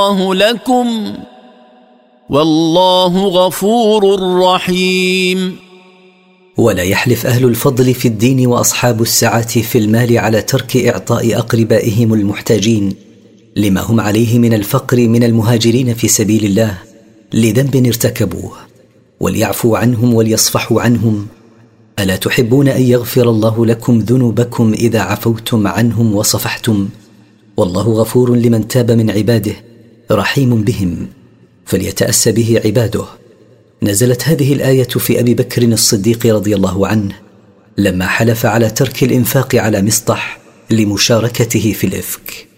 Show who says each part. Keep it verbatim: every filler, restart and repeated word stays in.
Speaker 1: الله لكم والله غفور رحيم.
Speaker 2: ولا يحلف أهل الفضل في الدين وأصحاب السعة في المال على ترك إعطاء أقربائهم المحتاجين لما هم عليه من الفقر من المهاجرين في سبيل الله لذنب ارتكبوه، وليعفوا عنهم وليصفحوا عنهم. ألا تحبون أن يغفر الله لكم ذنوبكم إذا عفوتم عنهم وصفحتم؟ والله غفور لمن تاب من عباده رحيم بهم، فليتأسى به عباده. نزلت هذه الآية في أبي بكر الصديق رضي الله عنه لما حلف على ترك الإنفاق على مصطح لمشاركته في الإفك.